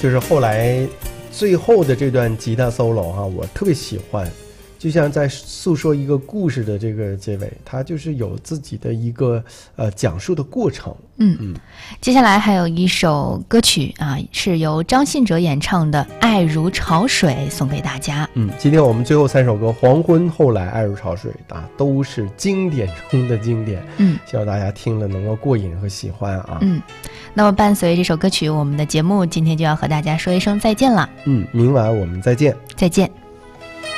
就是后来最后的这段吉他 solo 哈，我特别喜欢，就像在诉说一个故事的这个结尾，它就是有自己的一个讲述的过程。 接下来还有一首歌曲啊，是由张信哲演唱的《爱如潮水》，送给大家。 今天我们最后3首歌，黄昏、后来、爱如潮水啊，都是经典中的经典。希望大家听了能够过瘾和喜欢啊。 那么伴随这首歌曲，我们的节目今天就要和大家说一声再见了。 明晚我们再见。 再见。